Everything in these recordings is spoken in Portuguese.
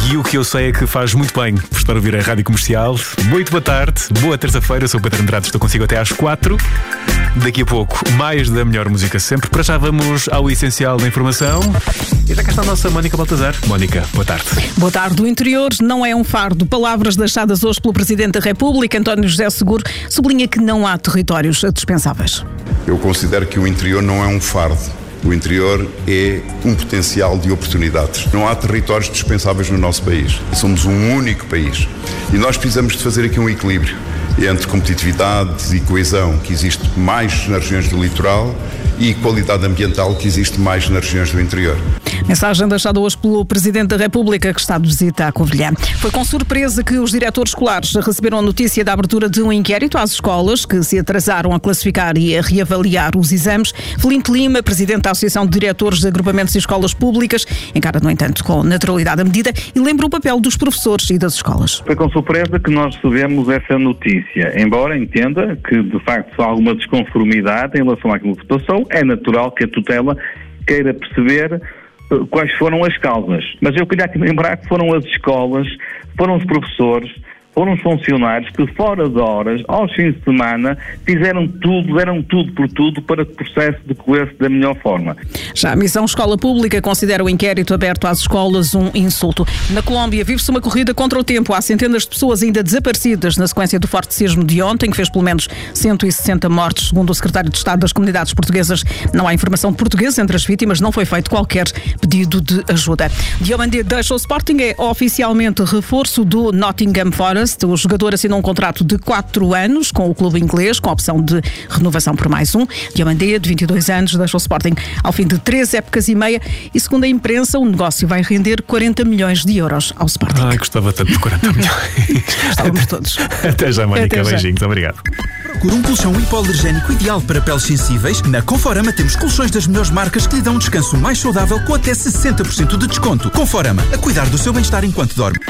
E o que eu sei é que faz muito bem por estar a ouvir a Rádio Comercial. Muito boa tarde, boa terça-feira, sou o Pedro Andrade, estou consigo até às 4. Daqui a pouco, mais da melhor música sempre. Para já vamos ao essencial da informação. E já cá está a nossa Mónica Baltazar. Mónica, boa tarde. Boa tarde. O interior não é um fardo. Palavras deixadas hoje pelo Presidente da República, António José Seguro, sublinha que não há territórios dispensáveis. Eu considero que o interior não é um fardo. O interior é um potencial de oportunidades. Não há territórios dispensáveis no nosso país. Somos um único país. E nós precisamos de fazer aqui um equilíbrio entre competitividade e coesão, que existe mais nas regiões do litoral, e qualidade ambiental, que existe mais nas regiões do interior. Mensagem deixada hoje pelo Presidente da República, que está de visita à Covilhã. Foi com surpresa que os diretores escolares receberam a notícia da abertura de um inquérito às escolas que se atrasaram a classificar e a reavaliar os exames. Filipe Lima, Presidente da Associação de Diretores de Agrupamentos e Escolas Públicas, encara, no entanto, com naturalidade a medida e lembra o papel dos professores e das escolas. Foi com surpresa que nós recebemos essa notícia, embora entenda que, de facto, há alguma desconformidade em relação àquilo que passou. É natural que a tutela queira perceber quais foram as causas. Mas eu queria aqui lembrar que foram as escolas, foram os professores, foram os funcionários que, fora de horas, aos fins de semana, fizeram tudo, deram tudo por tudo para que o processo decorresse da melhor forma. Já a Missão Escola Pública considera o inquérito aberto às escolas um insulto. Na Colômbia vive-se uma corrida contra o tempo. Há centenas de pessoas ainda desaparecidas na sequência do forte sismo de ontem, que fez pelo menos 160 mortes, segundo o Secretário de Estado das Comunidades Portuguesas. Não há informação de português entre as vítimas, não foi feito qualquer pedido de ajuda. Diomandé deixa o Sporting, é oficialmente reforço do Nottingham Forest. O jogador assinou um contrato de 4 anos com o clube inglês, com a opção de renovação por mais um. Diomandé, de 22 anos, deixa o Sporting ao fim de 3 épocas e meia e, segundo a imprensa, o negócio vai render 40 milhões de euros ao Sporting. Ai, gostava tanto de 40 milhões. Estávamos todos. Até já, Mónica. Até já. Beijinhos, obrigado. Procura um colchão hipoalergénico ideal para peles sensíveis? Na Conforama temos colchões das melhores marcas que lhe dão um descanso mais saudável com até 60% de desconto. Conforama, a cuidar do seu bem-estar enquanto dorme.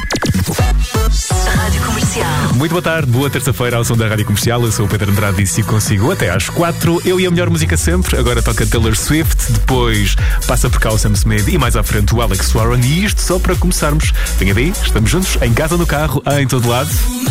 Rádio Comercial. Muito boa tarde, boa terça-feira ao som da Rádio Comercial. Eu sou o Pedro Andrade e sigo consigo até às 4. Eu e a melhor música sempre. Agora toca Taylor Swift, depois passa por cá o Sam Smith e mais à frente o Alex Warren. E isto só para começarmos. Venha daí, estamos juntos, em casa, no carro, em todo lado.